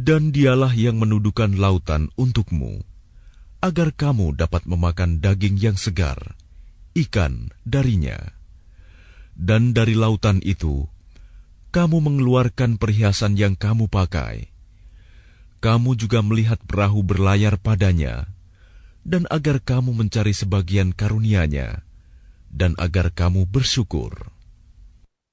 Dan dialah yang mendudukan lautan untukmu, agar kamu dapat memakan daging yang segar, ikan darinya. Dan dari lautan itu, kamu mengeluarkan perhiasan yang kamu pakai. Kamu juga melihat perahu berlayar padanya, dan agar kamu mencari sebagian karunia-Nya, dan agar kamu bersyukur.